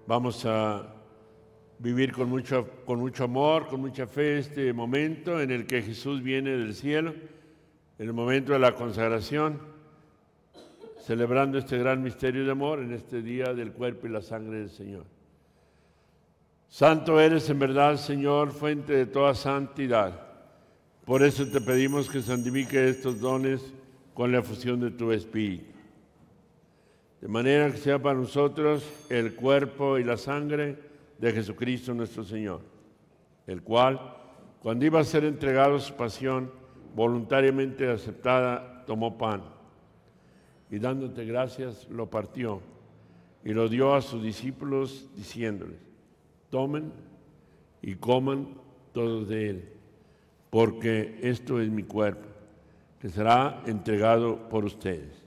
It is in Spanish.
Vamos a vivir con mucho amor, con mucha fe este momento en el que Jesús viene del cielo, en el momento de la consagración, celebrando este gran misterio de amor en este día del cuerpo y la sangre del Señor. Santo eres en verdad, Señor, fuente de toda santidad. Por eso te pedimos que santifique estos dones con la efusión de tu Espíritu, de manera que sea para nosotros el cuerpo y la sangre de Jesucristo nuestro Señor, el cual, cuando iba a ser entregado a su pasión, voluntariamente aceptada, tomó pan y dándote gracias lo partió y lo dio a sus discípulos diciéndoles: tomen y coman todos de él, porque esto es mi cuerpo, que será entregado por ustedes.